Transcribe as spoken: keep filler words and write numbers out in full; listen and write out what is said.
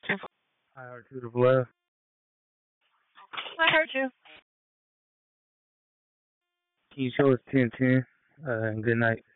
I heard you the left. I heard you. Can you show us ten ten? Uh, and good night.